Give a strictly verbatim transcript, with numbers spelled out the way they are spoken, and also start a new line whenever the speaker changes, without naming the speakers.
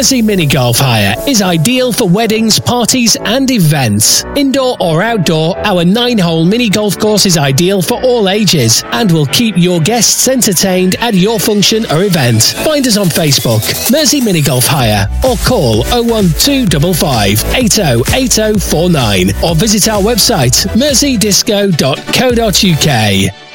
Mersey Mini Golf Hire is ideal for weddings, parties and events. Indoor or outdoor, our nine-hole mini golf course is ideal for all ages and will keep your guests entertained at your function or event. Find us on Facebook, Mersey Mini Golf Hire, or call oh one two five five, eight oh eight oh four nine or visit our website mersey disco dot co dot uk.